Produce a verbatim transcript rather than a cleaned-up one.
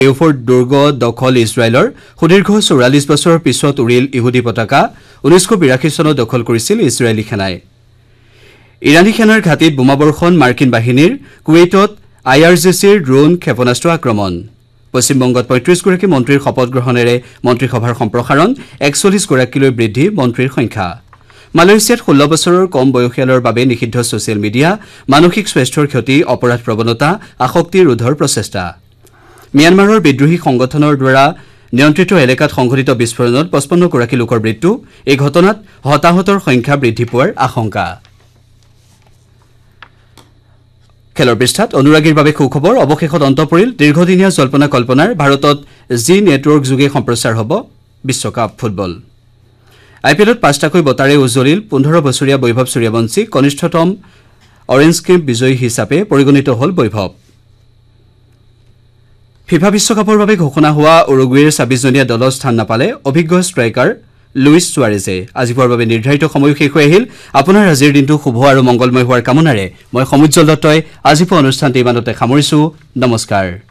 ইউফোর্ড দুর্গ দখল ইসরায়েলৰ সুদীৰ্ঘ চৌৰাল্লিছ বছৰৰ পিছত উৰিল ইহুদী পতাকা ঊনৈশ বিৰাশী চনত দখল কৰিছিল ইছৰাইলী সেনাই ইৰানী সেনাৰ ঘাটিত বোমাবৰ্ষণ মাৰ্কিন বাহিনীৰ কুৱেইটত আই আৰ জি চিৰ ড্ৰোন ক্ষেপণাস্ত্ৰ আক্ৰমণ পশ্চিমবংগত পঁয়ত্ৰিশ গৰাকী মন্ত্ৰীৰ শপত গ্ৰহণেৰে মন্ত্ৰীসভাৰ সম্প্ৰসাৰণ একচল্লিছ গৰাকীলৈ বৃদ্ধি মন্ত্ৰীৰ সংখ্যা মালয়েছিয়াত ষোল্ল বছৰৰ কম বয়সীয়ালৰ বাবে নিষিদ্ধ ছচিয়েল মিডিয়া মানসিক স্বাস্থ্যৰ ক্ষতি অপৰাধ প্ৰৱণতা আসক্তি ৰোধৰ প্ৰচেষ্টা মিয়ানমাৰৰ বিদ্ৰোহী সংগঠনৰ দ্বাৰা নিয়ন্ত্ৰিত এলেকাত সংঘটিত বিস্ফোৰণত পঁচপন্ন গৰাকী লোকৰ মৃত্যু এই ঘটনাত হতাহতৰ সংখ্যা বৃদ্ধি পোৱাৰ আশংকা খেলৰ পৃষ্ঠাত অনুৰাগীৰ বাবে সুখবৰ অৱশেষত অন্ত পৰিল দীৰ্ঘদিনীয়া জল্পনা কল্পনাৰ ভাৰতত জি নেটৱৰ্ক যোগে সম্প্ৰচাৰ হ'ব বিশ্বকাপ ফুটবল আই পি এলত পাঁচটাকৈ বঁটাৰে উজ্বলিল পোন্ধৰ বছৰীয়া বৈভৱ সূৰ্যবংশী কনিষ্ঠতম অৰেঞ্জ কেপ বিজয়ী হিচাপে পৰিগণিত হ'ল বৈভৱ ফিফা বিশ্বকাপৰ বাবে ঘোষণা হোৱা উৰুগুৱেৰ ছাব্বিছজনীয়া দলত স্থান নাপালে অভিজ্ঞ ষ্ট্ৰাইকাৰ লুইছ সুৱাৰেজে আজি পুৱাৰ বাবে নিৰ্ধাৰিত সময় শেষ হৈ আহিল আপোনাৰ আজিৰ দিনটো শুভ আৰু মংগলময় হোৱাৰ কামনাৰে মই সমুজ্জ্বল দত্তই আজি পুৱা অনুষ্ঠানটি ইমানতে সামৰিছো নমস্কাৰ